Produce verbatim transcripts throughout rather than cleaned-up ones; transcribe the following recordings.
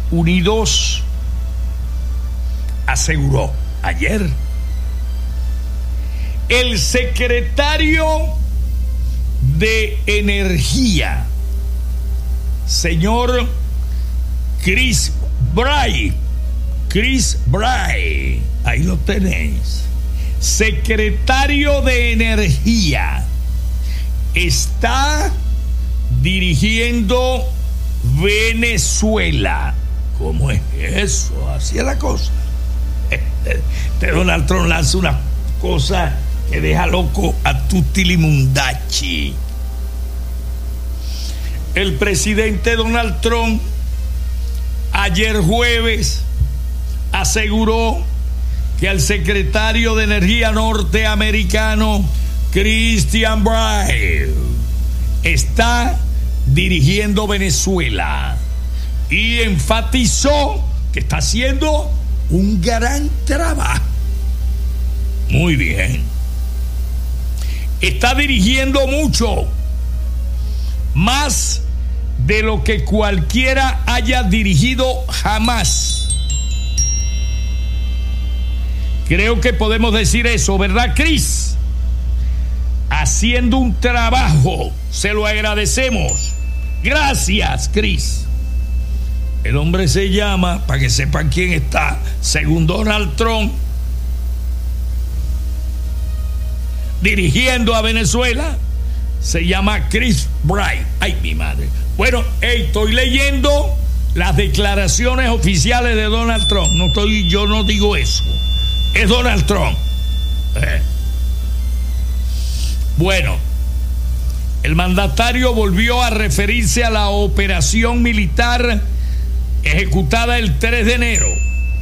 Unidos aseguró ayer el secretario de Energía, señor Chris Wright, Chris Wright, ahí lo tenéis, secretario de Energía, está dirigiendo Venezuela. ¿Cómo es eso? Así es la cosa. Este Donald Trump lanza una cosa que deja loco a tutti li mundachi. El presidente Donald Trump ayer jueves aseguró que al secretario de Energía norteamericano Christian Wright está dirigiendo Venezuela y enfatizó que está haciendo un gran trabajo. Muy bien. Está dirigiendo mucho, más de lo que cualquiera haya dirigido jamás. Creo que podemos decir eso, ¿verdad, Chris? Haciendo un trabajo, se lo agradecemos. Gracias, Chris. El hombre se llama, para que sepan quién está, según Donald Trump, dirigiendo a Venezuela, se llama Chris Wright. Ay, mi madre. Bueno, hey, estoy leyendo las declaraciones oficiales de Donald Trump. No estoy, yo no digo eso. Es Donald Trump. Eh. Bueno, el mandatario volvió a referirse a la operación militar ejecutada el tres de enero,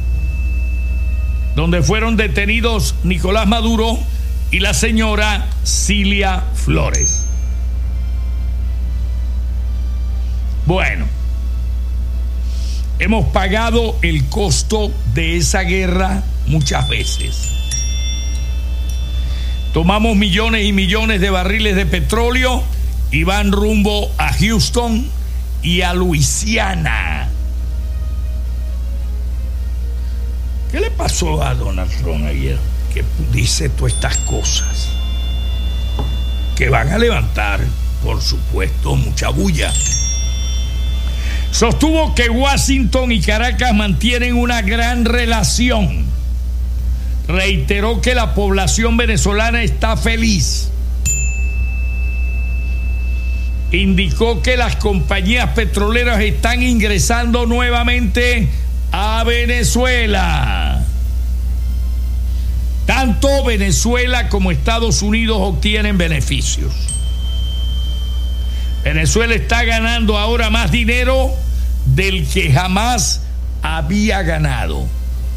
donde fueron detenidos Nicolás Maduro y la señora Cilia Flores. Bueno, hemos pagado el costo de esa guerra muchas veces. Tomamos millones y millones de barriles de petróleo y van rumbo a Houston y a Luisiana. ¿Qué le pasó a Donald Trump ayer? Que dice todas estas cosas que van a levantar, por supuesto, mucha bulla. Sostuvo que Washington y Caracas mantienen una gran relación. Reiteró que la población venezolana está feliz. Indicó que las compañías petroleras están ingresando nuevamente a Venezuela. Tanto Venezuela como Estados Unidos obtienen beneficios. Venezuela está ganando ahora más dinero del que jamás había ganado.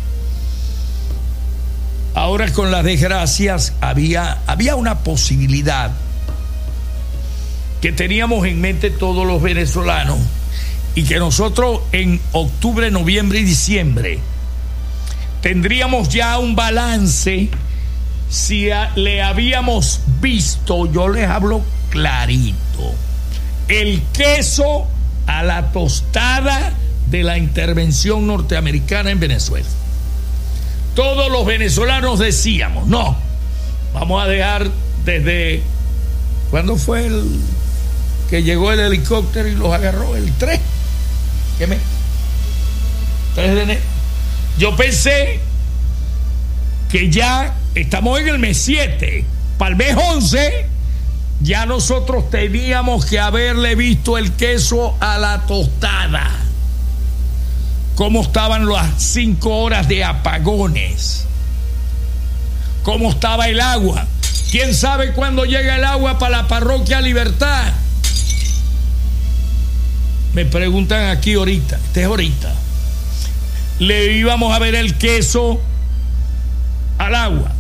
Ahora, con las desgracias, había, había una posibilidad que teníamos en mente todos los venezolanos, y que nosotros en octubre, noviembre y diciembre tendríamos ya un balance si a, le habíamos visto, yo les hablo clarito, el queso a la tostada de la intervención norteamericana en Venezuela. Todos los venezolanos decíamos, no, vamos a dejar desde, ¿cuándo fue el que llegó el helicóptero y los agarró? El tres. ¿Qué me? tres de enero. Yo pensé que ya estamos en el mes siete. Para el mes once, ya nosotros teníamos que haberle visto el queso a la tostada. Cómo estaban las cinco horas de apagones. Cómo estaba el agua. ¿Quién sabe cuándo llega el agua para la parroquia Libertad? Me preguntan aquí ahorita, este es ahorita. Le íbamos a ver el queso al agua.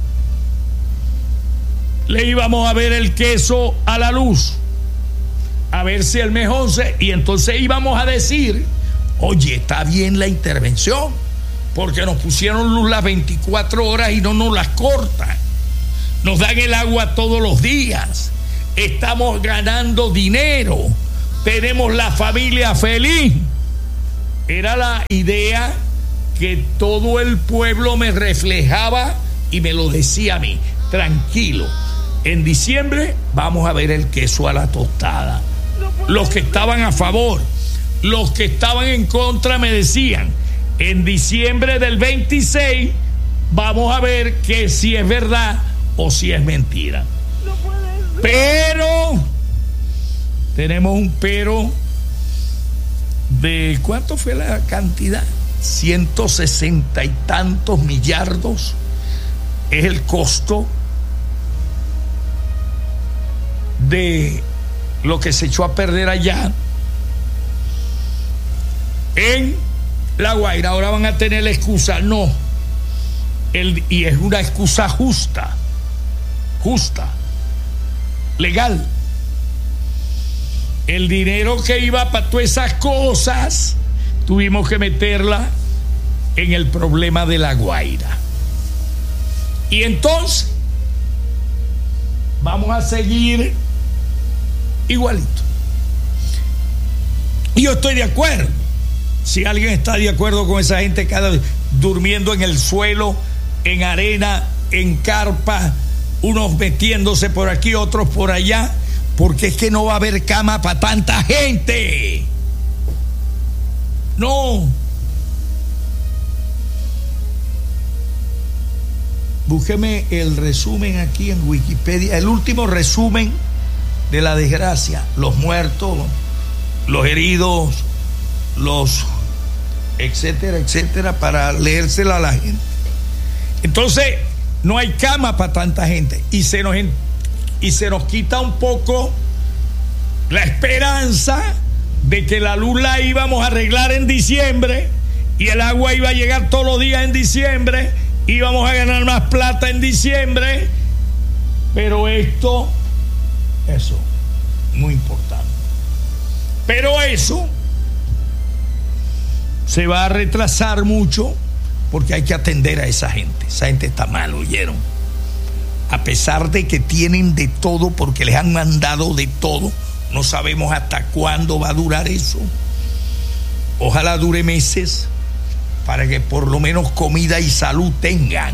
Le íbamos a ver el queso a la luz. A ver si el mes once, y entonces íbamos a decir, oye, está bien la intervención, porque nos pusieron luz las veinticuatro horas y no nos las cortan. Nos dan el agua todos los días. Estamos ganando dinero. Tenemos la familia feliz. era la idea que todo el pueblo me reflejaba y me lo decía a mí: tranquilo, en diciembre vamos a ver el queso a la tostada. Los que estaban a favor, los que estaban en contra me decían: en diciembre del veintiséis vamos a ver que si es verdad o si es mentira. Pero tenemos un pero de ¿cuánto fue la cantidad? ciento sesenta y tantos millardos es el costo de lo que se echó a perder allá en La Guaira. Ahora van a tener la excusa, no, el, y es una excusa justa, justa, legal. El dinero que iba para todas esas cosas tuvimos que meterla en el problema de La Guaira. Y entonces vamos a seguir igualito. Y yo estoy de acuerdo. Si alguien está de acuerdo con esa gente cada vez durmiendo en el suelo, en arena, en carpa, unos metiéndose por aquí, otros por allá, porque es que no va a haber cama para tanta gente. No. Búsqueme el resumen aquí en Wikipedia, el último resumen de la desgracia, los muertos, los heridos, los etcétera, etcétera, para leérsela a la gente. Entonces, no hay cama para tanta gente y se nos y se nos quita un poco la esperanza de que la luz la íbamos a arreglar en diciembre y el agua iba a llegar todos los días en diciembre, íbamos a ganar más plata en diciembre, pero esto, eso, muy importante. Pero eso se va a retrasar mucho porque hay que atender a esa gente. Esa gente está mal, ¿oyeron? A pesar de que tienen de todo, porque les han mandado de todo, no sabemos hasta cuándo va a durar eso. Ojalá dure meses para que por lo menos comida y salud tengan.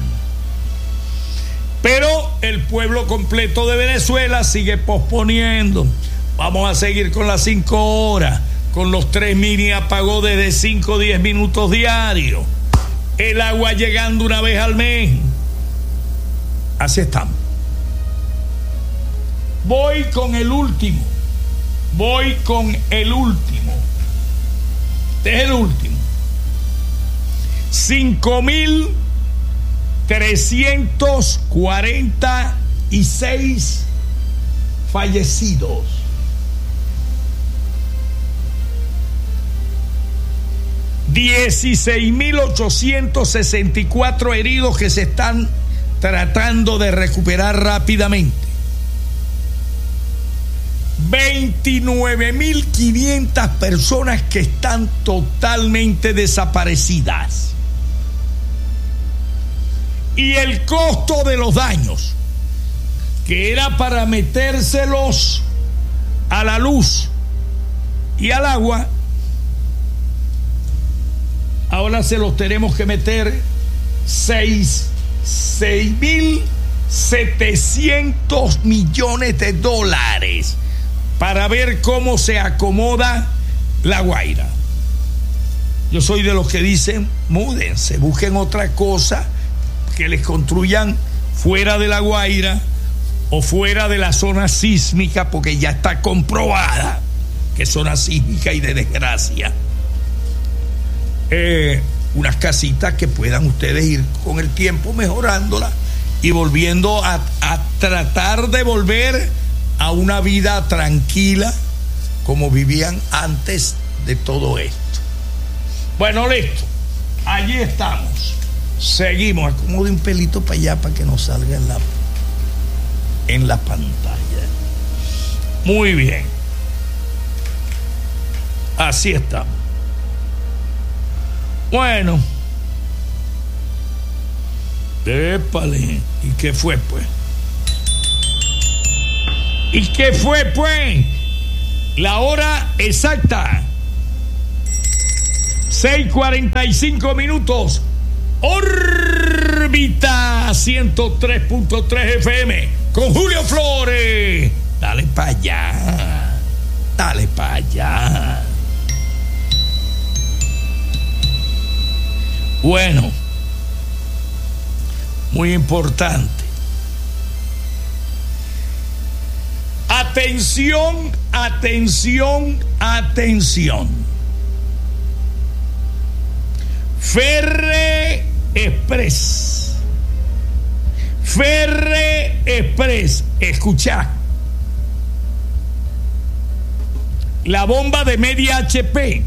Pero el pueblo completo de Venezuela sigue posponiendo. Vamos a seguir con las cinco horas, con los tres mini apagones de cinco o diez minutos diarios, el agua llegando una vez al mes. Así estamos. Voy con el último. Voy con el último. Este es el último. Cinco mil trescientos cuarenta y seis fallecidos. dieciséis mil ochocientos sesenta y cuatro heridos que se están tratando de recuperar rápidamente. veintinueve mil quinientas personas que están totalmente desaparecidas. Y el costo de los daños, que era para metérselos a la luz y al agua, ahora se los tenemos que meter seis mil setecientos millones de dólares para ver cómo se acomoda La Guaira. Yo soy de los que dicen: múdense, busquen otra cosa que les construyan fuera de La Guaira o fuera de la zona sísmica, porque ya está comprobada que es zona sísmica y de desgracia. Eh, unas casitas que puedan ustedes ir con el tiempo mejorándolas y volviendo a, a tratar de volver a una vida tranquila como vivían antes de todo esto. Bueno, listo, allí estamos, seguimos. Acomode un pelito para allá para que nos salga en la, en la pantalla. Muy bien, así estamos. Bueno, épale, ¿y qué fue pues? ¿Y qué fue pues? La hora exacta. seis cuarenta y cinco minutos. Órbita ciento tres punto tres F M con Julio Flores. Dale para allá. Dale para allá. Bueno, muy importante. Atención, atención, atención. Ferre Express. Ferre Express. Escucha. La bomba de media H P.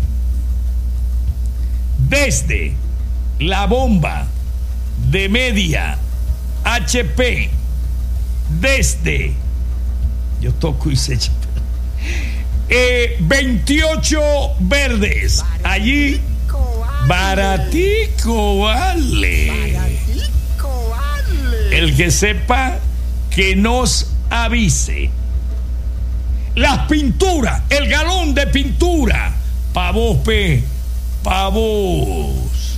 Desde la bomba de media H P. Desde. Yo toco y se echa. Eh, veintiocho verdes. Allí. Baratico, vale. Baratico, vale. El que sepa que nos avise. Las pinturas, el galón de pintura. Pa' vos, pe. Pa' vos.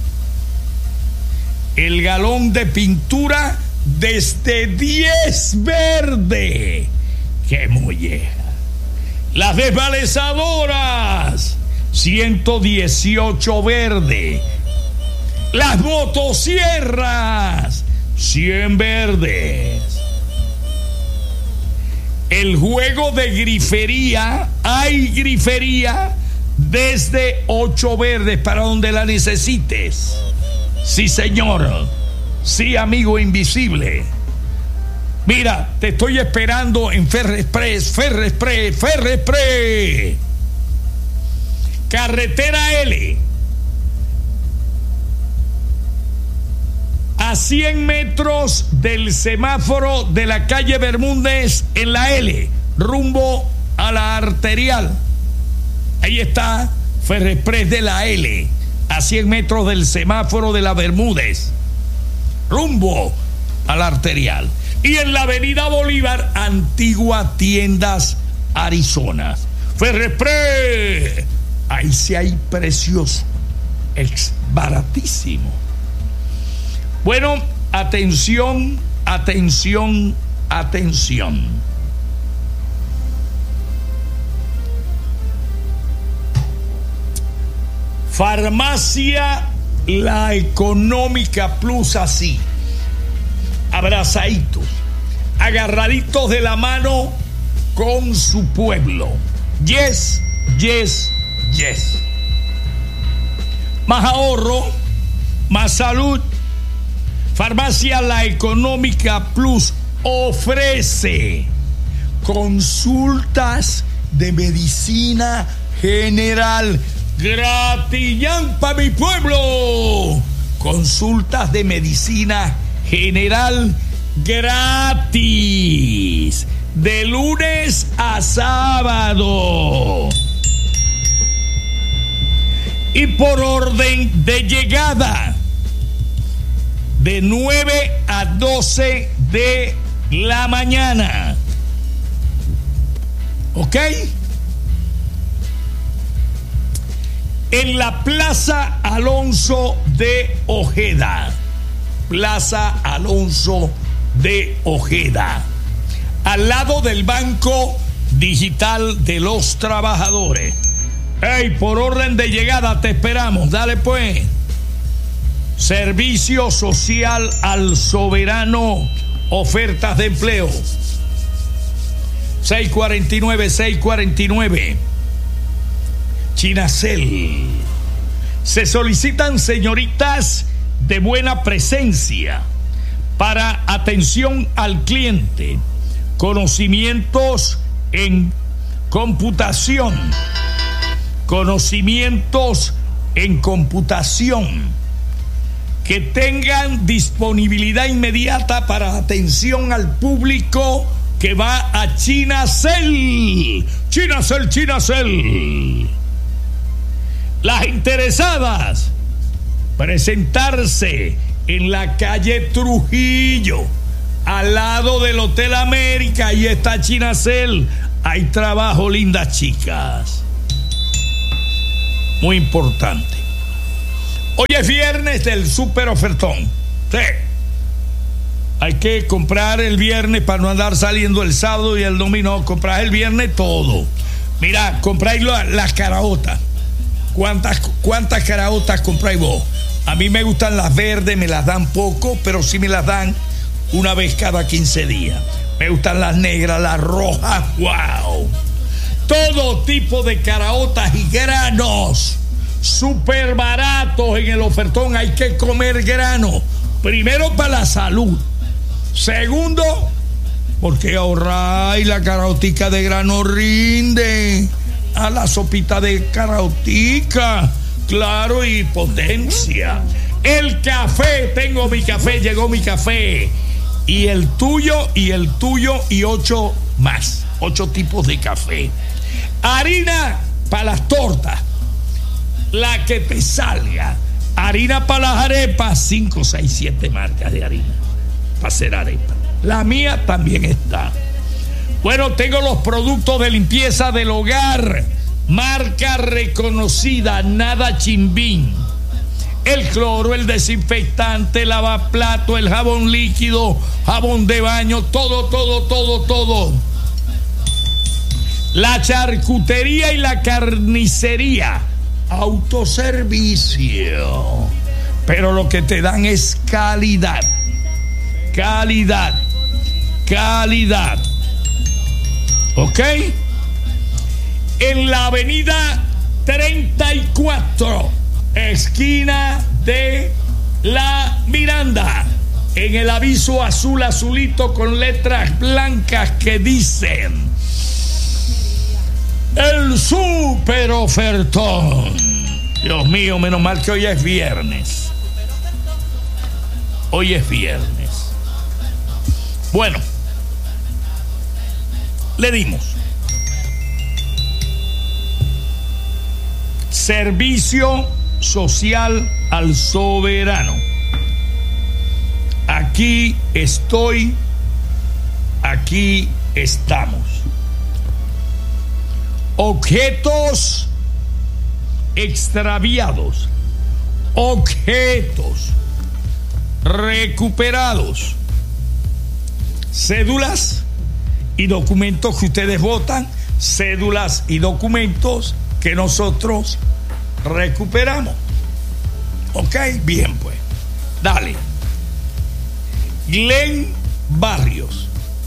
El galón de pintura desde diez verde. ¡Qué molleja! Las desvalezadoras, ciento dieciocho verde. Las motosierras, cien verdes. El juego de grifería, hay grifería desde ocho verdes para donde la necesites. Sí, señor. Sí, amigo invisible. Mira, te estoy esperando en Ferre Express, Ferre Express, Ferre Express. Carretera L. A cien metros del semáforo de la calle Bermúdez en la L, rumbo a la arterial. Ahí está Ferre Express de la L, a cien metros del semáforo de la Bermúdez, rumbo a la arterial. Y en la avenida Bolívar, Antigua Tiendas Arizona. Ferre Express, ahí sí hay precios, es baratísimo. Bueno, atención, atención, atención. Farmacia La Económica Plus, así, abrazaditos, agarraditos de la mano con su pueblo. Yes, yes, yes. Más ahorro, más salud. Farmacia La Económica Plus ofrece consultas de medicina general gratis para mi pueblo. Consultas de medicina general gratis de lunes a sábado y por orden de llegada de nueve a doce de la mañana. ¿Ok? En la Plaza Alonso de Ojeda. Plaza Alonso de Ojeda. Al lado del Banco Digital de los Trabajadores. ¡Ey! Por orden de llegada te esperamos. Dale pues. Servicio Social al Soberano, ofertas de empleo. seis cuarenta y nueve, seis cuarenta y nueve. Chinacel. Se solicitan señoritas de buena presencia para atención al cliente, conocimientos en computación, conocimientos en computación, que tengan disponibilidad inmediata para atención al público que va a Chinacel. Chinacel, Chinacel. Las interesadas, presentarse en la calle Trujillo, al lado del Hotel América. Ahí está Chinacel. Hay trabajo, lindas chicas. Muy importante. Hoy es viernes del super ofertón. Sí. Hay que comprar el viernes para no andar saliendo el sábado y el domingo. No, comprar el viernes todo. Mira, compráis la, las caraotas. ¿Cuántas, ¿Cuántas caraotas compráis vos? A mí me gustan las verdes, me las dan poco, pero sí me las dan una vez cada quince días. Me gustan las negras, las rojas, wow. Todo tipo de caraotas y granos. Súper baratos en el ofertón. Hay que comer grano. Primero para la salud. Segundo, porque ahorrar y la caraotica de grano rinde. A la sopita de caraotica. Claro, y potencia. El café, tengo mi café, llegó mi café. Y el tuyo, y el tuyo, y ocho más. Ocho tipos de café. Harina para las tortas. La que te salga. Harina para las arepas. Cinco, seis, siete marcas de harina para hacer arepas. La mía también está. Bueno, tengo los productos de limpieza del hogar. Marca reconocida, nada chimbín. El cloro, el desinfectante, el lavaplato, el jabón líquido, jabón de baño, todo, todo, todo, todo. La charcutería y la carnicería. Autoservicio. Pero lo que te dan es calidad. Calidad. Calidad. ¿Ok? En la avenida treinta y cuatro, esquina de La Miranda, en el aviso azul azulito con letras blancas que dicen el super ofertón. Dios mío, menos mal que hoy es viernes. Hoy es viernes. Bueno, le dimos servicio social al soberano. Aquí estoy, aquí estamos. Objetos extraviados, objetos recuperados, cédulas y documentos que ustedes votan, cédulas y documentos que nosotros recuperamos. Ok, bien pues, dale. Glenn Barrios,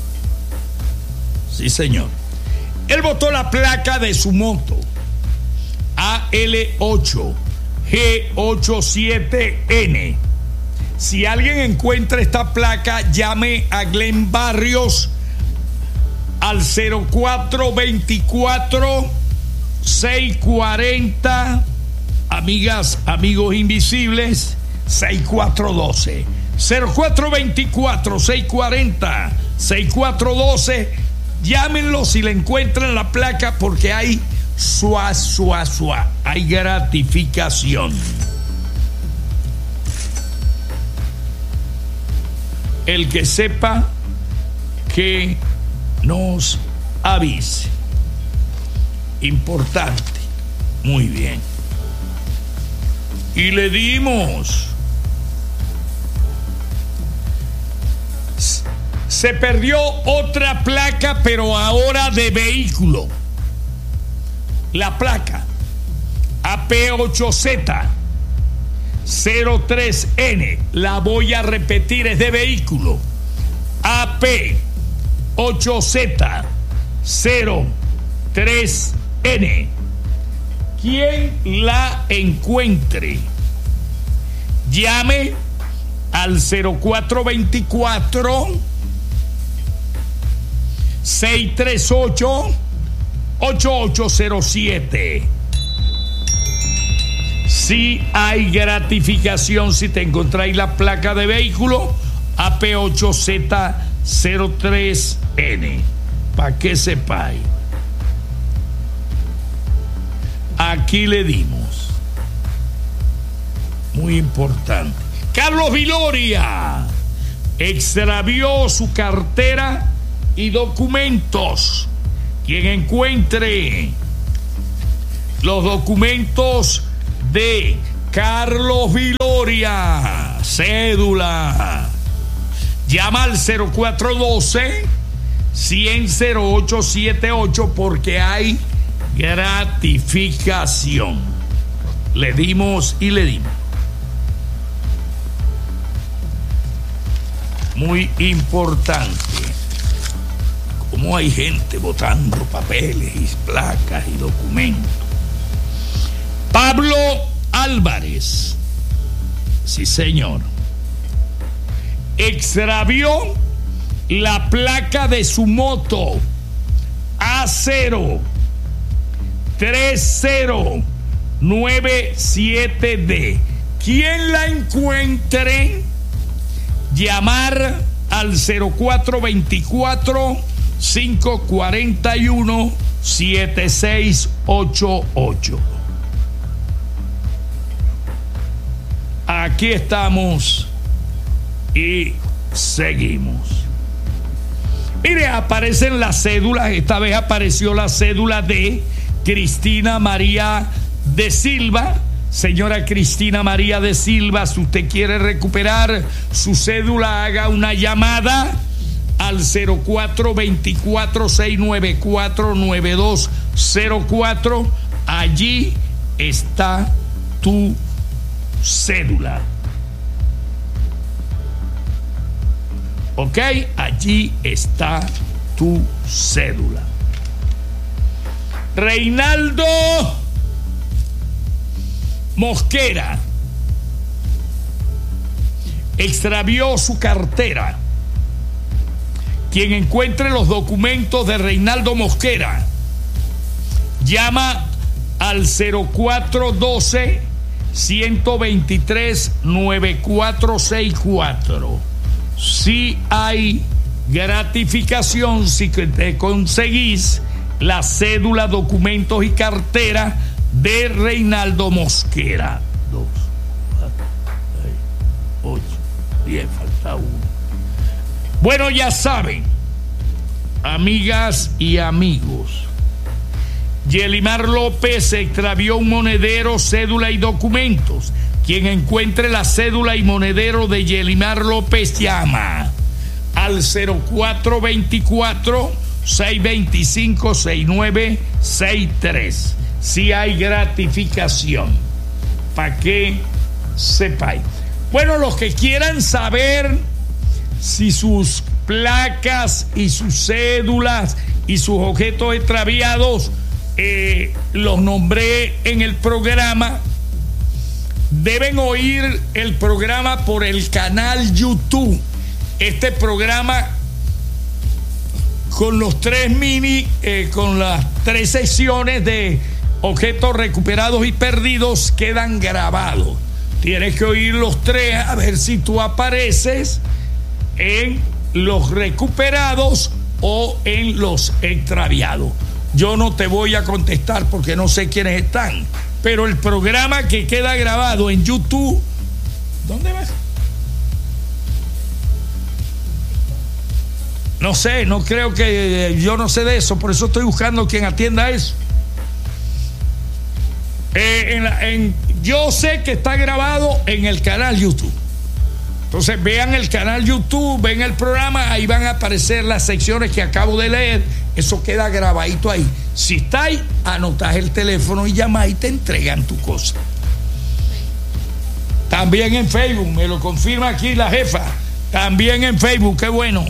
sí señor, él botó la placa de su moto A L ocho G ochenta y siete N. Si alguien encuentra esta placa, llame a Glenn Barrios al cero cuatro veinticuatro seiscientos cuarenta, amigas, amigos invisibles, sesenta y cuatro doce. cero cuatro veinticuatro seiscientos cuarenta sesenta y cuatro doce. Llámenlo si le encuentran la placa, porque hay suá, suá, suá, hay gratificación. El que sepa, que nos avise. Importante. Muy bien. Y le dimos. Se perdió otra placa, pero ahora de vehículo. La placa A P ocho Z cero tres N. La voy a repetir, es de vehículo. A P ocho Z cero tres N. Quien la encuentre, llame al cero cuatro veinticuatro seiscientos treinta y ocho ochenta y ocho cero siete. Si hay gratificación si te encontráis la placa de vehículo A P ocho Z cero tres N, para que sepáis. Aquí le dimos. Muy importante. Carlos Viloria extravió su cartera y documentos. Quien encuentre los documentos de Carlos Viloria, cédula. Llama al cero cuatro uno dos, cien, cero ocho setenta y ocho porque hay gratificación. Le dimos y le dimos. Muy importante. Como hay gente votando papeles y placas y documentos. Pablo Álvarez. Sí, señor. Extravió la placa de su moto A cero tres cero nueve siete D. Quien la encuentre, llamar al cero cuatro dos cuatro, cinco cuatro uno, siete seis ocho ocho. Aquí estamos y seguimos. Mire, aparecen las cédulas. Esta vez apareció la cédula de Cristina María de Silva. Señora Cristina María de Silva, si usted quiere recuperar su cédula, haga una llamada al cero cuatro dos cuatro, seis nueve cuatro, nueve dos cero cuatro. Allí está tu cédula. Ok, allí está tu cédula. Reinaldo Mosquera extravió su cartera. Quien encuentre los documentos de Reinaldo Mosquera, llama al cero cuatro uno dos, ciento veintitrés, noventa y cuatro sesenta y cuatro. Si hay gratificación, si te conseguís la cédula, documentos y cartera de Reinaldo Mosquera. Dos, cuatro, seis, ocho, diez, falta uno. Bueno, ya saben, amigas y amigos, Yelimar López extravió un monedero, cédula y documentos. Quien encuentre la cédula y monedero de Yelimar López, llama al cero cuatro dos cuatro, seis dos cinco, seis nueve seis tres. Si hay gratificación, para que sepáis. Bueno, los que quieran saber si sus placas y sus cédulas y sus objetos extraviados eh, los nombré en el programa, deben oír el programa por el canal YouTube. Este programa con los tres mini, eh, con las tres sesiones de objetos recuperados y perdidos quedan grabados. Tienes que oír los tres a ver si tú apareces en los recuperados o en los extraviados. Yo no te voy a contestar porque no sé quiénes están, pero el programa que queda grabado en YouTube, ¿dónde vas? No sé, no creo que, yo no sé de eso, por eso estoy buscando quien atienda eso. Eh, en la, en, yo sé que está grabado en el canal YouTube. Entonces vean el canal YouTube, ven el programa, ahí van a aparecer las secciones que acabo de leer. Eso queda grabadito ahí. Si está ahí, anotas el teléfono y llamas y te entregan tu cosa. También en Facebook, me lo confirma aquí la jefa. También en Facebook, qué bueno.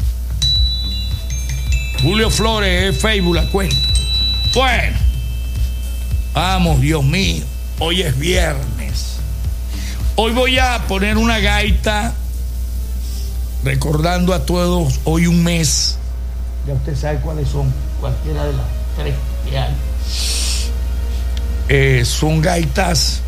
Julio Flores es Facebook la cuenta. Bueno, vamos, Dios mío, hoy es viernes. Hoy voy a poner una gaita recordando a todos hoy un mes. Ya usted sabe cuáles son, cualquiera de las tres que hay. Eh, son gaitas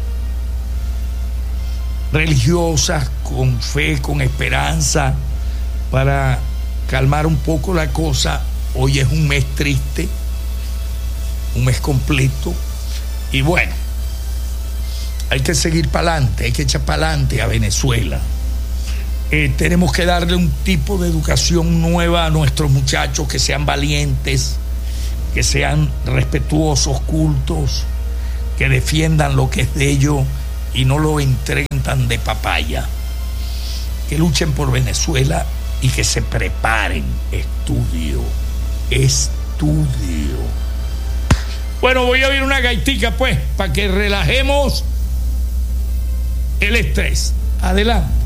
religiosas, con fe, con esperanza, para calmar un poco la cosa. Hoy es un mes triste, un mes completo, y bueno, hay que seguir para adelante, hay que echar para adelante a Venezuela. Eh, tenemos que darle un tipo de educación nueva a nuestros muchachos, que sean valientes, que sean respetuosos, cultos, que defiendan lo que es de ellos y no lo entreguen tan de papaya. Que luchen por Venezuela y que se preparen. Estudio, estudio. Bueno, voy a oír una gaitica pues, para que relajemos el estrés. Adelante.